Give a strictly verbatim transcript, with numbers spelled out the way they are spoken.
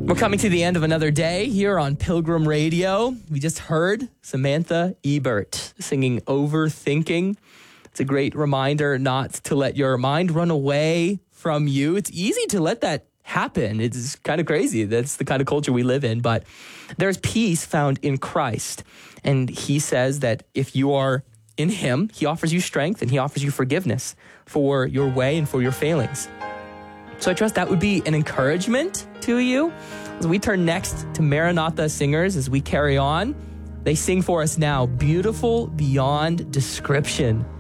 We're coming to the end of another day here on Pilgrim Radio. We just heard Samantha Ebert singing Overthinking. It's a great reminder not to let your mind run away from you. It's easy to let that happen. It's kind of crazy. That's the kind of culture we live in. But there's peace found in Christ. And he says that if you are in him, he offers you strength and he offers you forgiveness for your way and for your failings. So I trust that would be an encouragement to you. As we turn next to Maranatha singers, as we carry on, they sing for us now, Beautiful Beyond Description.